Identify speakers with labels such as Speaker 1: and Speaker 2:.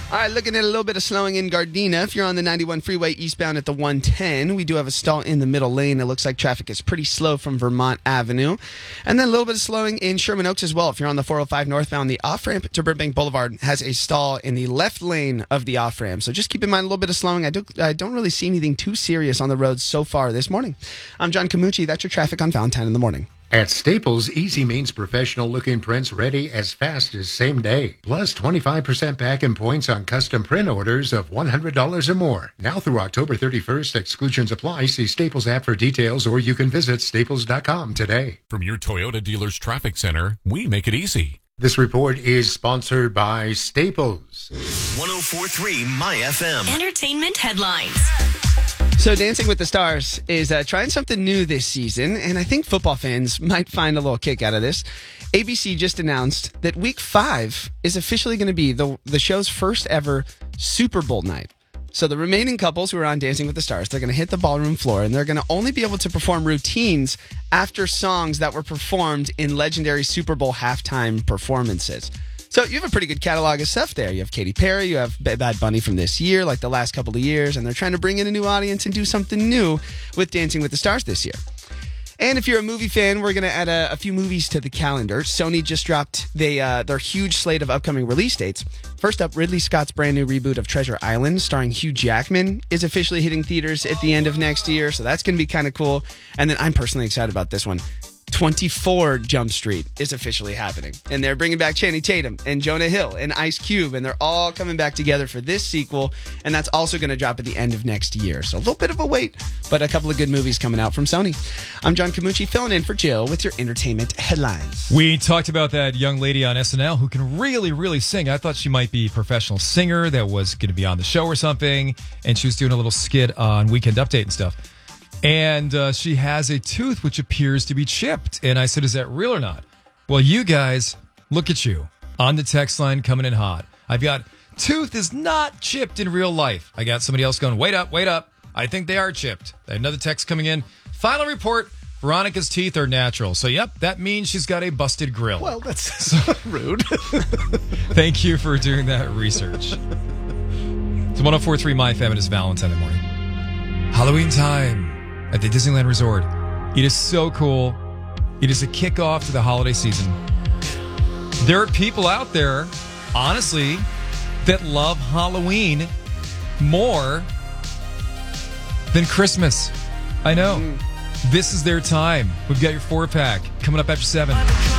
Speaker 1: All right, looking at a little bit of slowing in Gardena. If you're on the 91 freeway eastbound at the 110, we do have a stall in the middle lane. It looks like traffic is pretty slow from Vermont Avenue. And then a little bit of slowing in Sherman Oaks as well. If you're on the 405 northbound, the off-ramp to Burbank Boulevard has a stall in the left lane of the off-ramp. So just keep in mind a little bit of slowing. I don't really see anything too serious on the roads so far this morning. I'm John Camucci. That's your traffic on Valentine in the Morning.
Speaker 2: At Staples, easy means professional-looking prints ready as fast as same day. Plus 25% back in points on custom print orders of $100 or more. Now through October 31st, exclusions apply. See Staples app for details, or you can visit staples.com today.
Speaker 3: From your Toyota dealer's traffic center, we make it easy.
Speaker 2: This report is sponsored by Staples.
Speaker 4: 104.3 My FM.
Speaker 5: Entertainment headlines.
Speaker 1: So Dancing with the Stars is trying something new this season, and I think football fans might find a little kick out of this. ABC just announced that Week 5 is officially going to be the show's first ever Super Bowl night. So the remaining couples who are on Dancing with the Stars, they're going to hit the ballroom floor, and they're going to only be able to perform routines after songs that were performed in legendary Super Bowl halftime performances. So you have a pretty good catalog of stuff there. You have Katy Perry, you have Bad Bunny from this year, like the last couple of years, and they're trying to bring in a new audience and do something new with Dancing with the Stars this year. And if you're a movie fan, we're going to add a few movies to the calendar. Sony just dropped their huge slate of upcoming release dates. First up, Ridley Scott's brand new reboot of Treasure Island, starring Hugh Jackman, is officially hitting theaters at the end of next year, so that's going to be kind of cool. And then I'm personally excited about this one. 24 Jump Street is officially happening. And they're bringing back Channing Tatum and Jonah Hill and Ice Cube, and they're all coming back together for this sequel, and that's also going to drop at the end of next year. So a little bit of a wait, but a couple of good movies coming out from Sony. I'm John Camucci, filling in for Jill with your entertainment headlines.
Speaker 6: We talked about that young lady on SNL who can really, really sing. I thought she might be a professional singer that was going to be on the show or something, and she was doing a little skit on Weekend Update and stuff. And she has a tooth which appears to be chipped. And I said, is that real or not? Well, you guys, look at you on the text line coming in hot. I've got tooth is not chipped in real life. I got somebody else going, wait up. I think they are chipped. I have another text coming in. Final report, Veronica's teeth are natural. So, yep, that means she's got a busted grill.
Speaker 7: Well, that's rude.
Speaker 6: Thank you for doing that research. It's 104.3 My FM. It is Valentine morning. Halloween time at the Disneyland Resort. It is so cool. It is a kickoff to the holiday season. There are people out there, honestly, that love Halloween more than Christmas. I know. This is their time. We've got your 4-pack coming up after 7.